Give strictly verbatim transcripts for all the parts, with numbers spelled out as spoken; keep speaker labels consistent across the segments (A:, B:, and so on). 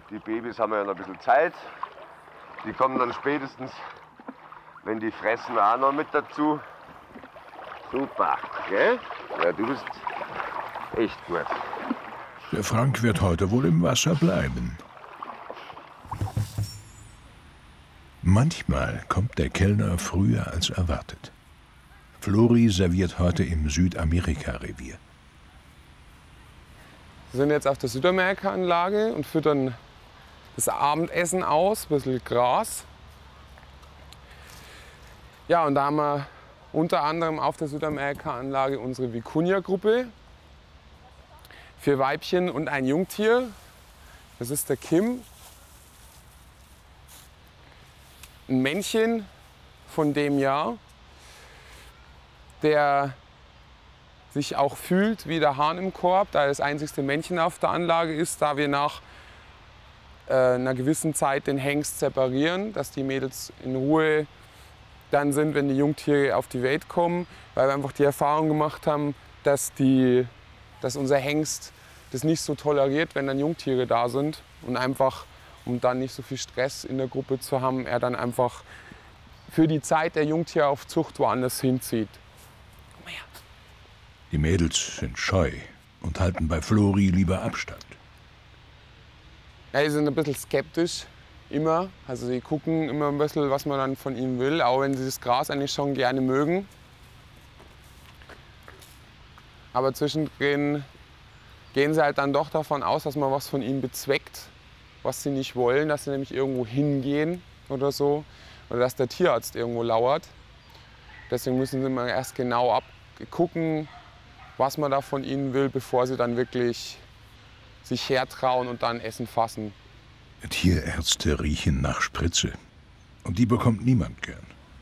A: Die Babys haben ja noch ein bisschen Zeit. Die kommen dann spätestens, wenn die fressen, auch noch mit dazu. Super, gell? Ja, du bist echt gut.
B: Der Frank wird heute wohl im Wasser bleiben. Manchmal kommt der Kellner früher als erwartet. Flori serviert heute im Südamerika-Revier.
C: Wir sind jetzt auf der Südamerika-Anlage und füttern das Abendessen aus, ein bisschen Gras. Ja, und da haben wir unter anderem auf der Südamerika-Anlage unsere Vicuña-Gruppe. Vier Weibchen und ein Jungtier. Das ist der Kim. Ein Männchen von dem Jahr, der sich auch fühlt wie der Hahn im Korb, da er das einzigste Männchen auf der Anlage ist, da wir nach äh, einer gewissen Zeit den Hengst separieren, dass die Mädels in Ruhe dann sind, wenn die Jungtiere auf die Welt kommen, weil wir einfach die Erfahrung gemacht haben, dass, die, dass unser Hengst das nicht so toleriert, wenn dann Jungtiere da sind und einfach, um dann nicht so viel Stress in der Gruppe zu haben, er dann einfach für die Zeit der Jungtieraufzucht woanders hinzieht. Komm her.
B: Die Mädels sind scheu und halten bei Flori lieber Abstand.
C: Ja, die sind ein bisschen skeptisch, immer. Also sie gucken immer ein bisschen, was man dann von ihnen will, auch wenn sie das Gras eigentlich schon gerne mögen. Aber zwischendrin gehen sie halt dann doch davon aus, dass man was von ihnen bezweckt, was sie nicht wollen, dass sie nämlich irgendwo hingehen oder so. Oder dass der Tierarzt irgendwo lauert. Deswegen müssen sie mal erst genau abgucken, was man da von ihnen will, bevor sie dann wirklich sich hertrauen und dann Essen fassen.
B: Tierärzte riechen nach Spritze. Und die bekommt niemand gern.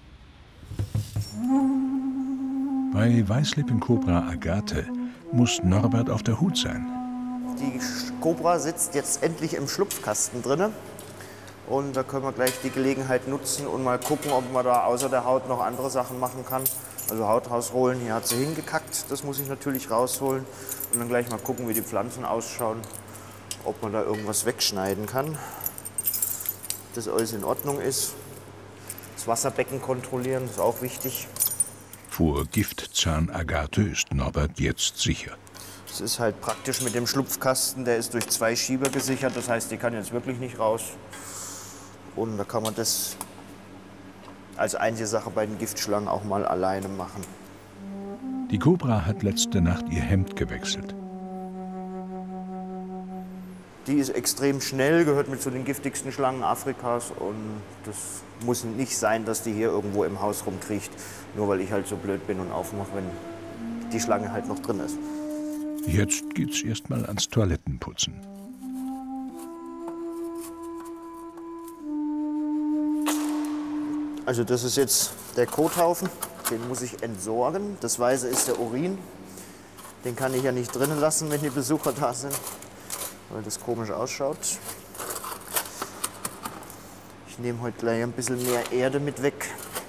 B: Bei Weißlippenkobra Agathe muss Norbert auf der Hut sein.
D: Die Kobra sitzt jetzt endlich im Schlupfkasten drin. Und da können wir gleich die Gelegenheit nutzen und mal gucken, ob man da außer der Haut noch andere Sachen machen kann. Also Haut rausholen, hier hat sie hingekackt, das muss ich natürlich rausholen. Und dann gleich mal gucken, wie die Pflanzen ausschauen, ob man da irgendwas wegschneiden kann. Dass alles in Ordnung ist. Das Wasserbecken kontrollieren, ist auch wichtig.
B: Vor Giftzahn Agathe ist Norbert jetzt sicher.
D: Es ist halt praktisch mit dem Schlupfkasten, der ist durch zwei Schieber gesichert, das heißt, die kann jetzt wirklich nicht raus. Und da kann man das als einzige Sache bei den Giftschlangen auch mal alleine machen.
B: Die Kobra hat letzte Nacht ihr Hemd gewechselt.
D: Die ist extrem schnell, gehört mit zu den giftigsten Schlangen Afrikas. Und das muss nicht sein, dass die hier irgendwo im Haus rumkriecht, nur weil ich halt so blöd bin und aufmache, wenn die Schlange halt noch drin ist.
B: Jetzt geht's erst mal ans Toilettenputzen.
D: Also das ist jetzt der Kothaufen, den muss ich entsorgen. Das Weiße ist der Urin. Den kann ich ja nicht drinnen lassen, wenn die Besucher da sind, weil das komisch ausschaut. Ich nehme heute gleich ein bisschen mehr Erde mit weg,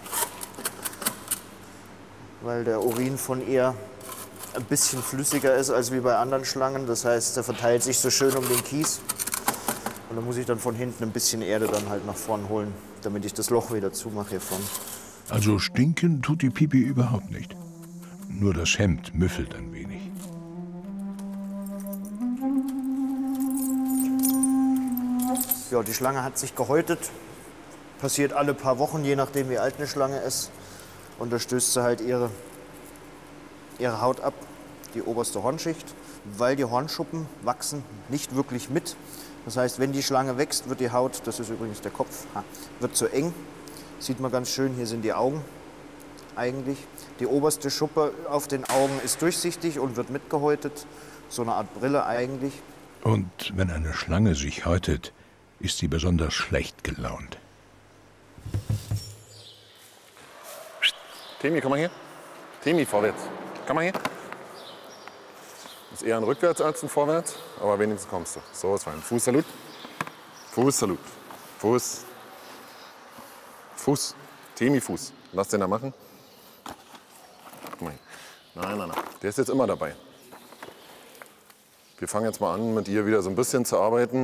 D: weil der Urin von ihr ein bisschen flüssiger ist als wie bei anderen Schlangen. Das heißt, der verteilt sich so schön um den Kies. Und dann muss ich dann von hinten ein bisschen Erde dann halt nach vorn holen, damit ich das Loch wieder zumache hier vorne.
B: Also stinken tut die Pipi überhaupt nicht. Nur das Hemd müffelt ein wenig.
D: Ja, die Schlange hat sich gehäutet. Passiert alle paar Wochen, je nachdem wie alt eine Schlange ist. Und da stößt sie halt ihre, ihre Haut ab, die oberste Hornschicht. Weil die Hornschuppen wachsen nicht wirklich mit. Das heißt, wenn die Schlange wächst, wird die Haut, das ist übrigens der Kopf, wird zu eng. Sieht man ganz schön, hier sind die Augen eigentlich. Die oberste Schuppe auf den Augen ist durchsichtig und wird mitgehäutet. So eine Art Brille eigentlich.
B: Und wenn eine Schlange sich häutet, ist sie besonders schlecht gelaunt.
E: Temi, komm mal hier. Temi, vorwärts. Komm mal hier. Ist eher ein Rückwärts als ein Vorwärts, aber wenigstens kommst du. So ist fein. Fußsalut. Fußsalut. Fuß. Fuß. Temi, Fuß. Lass den da machen. Guck mal hier. Nein, nein, nein. Der ist jetzt immer dabei. Wir fangen jetzt mal an, mit ihr wieder so ein bisschen zu arbeiten.